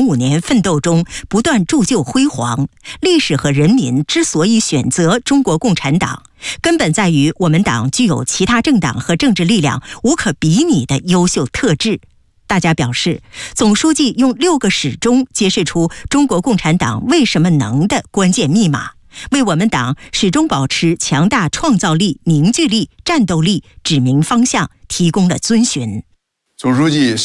5年奋斗中不断铸就辉煌。历史和人民之所以选择中国共产党，根本在于我们党具有其他政党和政治力量无可比拟的优秀特质。大家表示，总书记用6个始终揭示出中国共产党为什么能的关键密码，为我们党始终保持强大创造力、凝聚力、战斗力指明方向，提供了遵循。 总书记